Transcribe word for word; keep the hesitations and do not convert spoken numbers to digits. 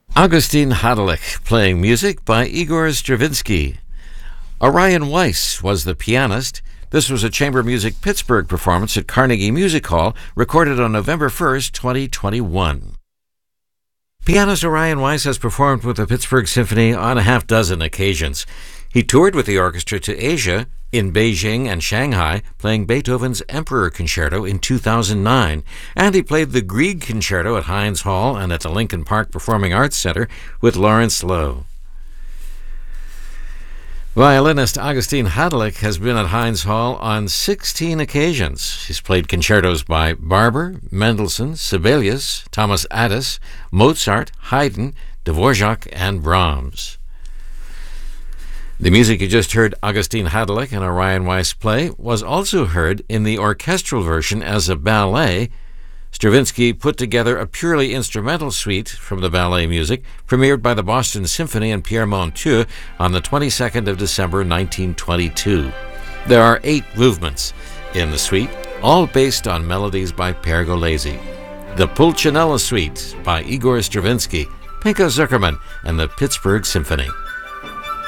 Augustin Hadelich playing music by Igor Stravinsky. Orion Weiss was the pianist. This was a chamber music Pittsburgh performance at Carnegie Music Hall, recorded on November first, twenty twenty-one. Pianist Orion Weiss has performed with the Pittsburgh Symphony on a half dozen occasions. He toured with the orchestra to Asia, in Beijing and Shanghai, playing Beethoven's Emperor Concerto in two thousand nine, and he played the Grieg Concerto at Heinz Hall and at the Lincoln Park Performing Arts Center with Lawrence Lowe. Violinist Augustin Hadelich has been at Heinz Hall on sixteen occasions. He's played concertos by Barber, Mendelssohn, Sibelius, Thomas Adès, Mozart, Haydn, Dvorak, and Brahms. The music you just heard Augustin Hadelich and Orion Weiss play was also heard in the orchestral version as a ballet. Stravinsky put together a purely instrumental suite from the ballet music, premiered by the Boston Symphony and Pierre Monteux on the twenty-second of December, nineteen twenty-two. There are eight movements in the suite, all based on melodies by Pergolesi. The Pulcinella Suite by Igor Stravinsky, Pinko Zukerman, and the Pittsburgh Symphony.